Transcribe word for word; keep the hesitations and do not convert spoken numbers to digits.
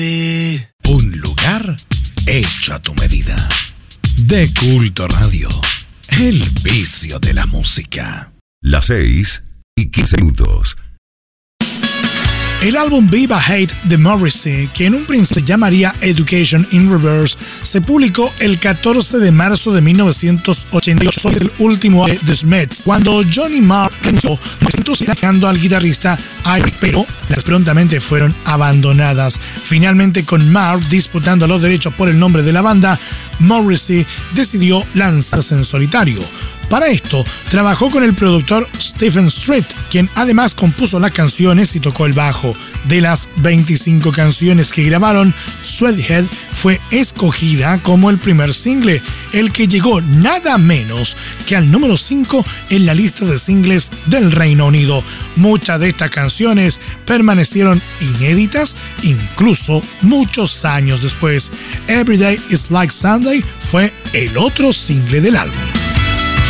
Un lugar hecho a tu medida. De Culto Radio, el vicio de la música. Las seis y quince minutos. El álbum Viva Hate de Morrissey, que en un principio se llamaría Education in Reverse, se publicó el catorce de marzo de mil novecientos ochenta y ocho. Es el último de The Smiths, cuando Johnny Marr renunció, entusiasmando al guitarrista Ike, pero las prontamente fueron abandonadas. Finalmente, con Marr disputando los derechos por el nombre de la banda, Morrissey decidió lanzarse en solitario. Para esto, trabajó con el productor Stephen Street, quien además compuso las canciones y tocó el bajo. De las veinticinco canciones que grabaron, Sweathead fue escogida como el primer single, el que llegó nada menos que al número cinco en la lista de singles del Reino Unido. Muchas de estas canciones permanecieron inéditas incluso muchos años después. Every Day is Like Sunday fue el otro single del álbum.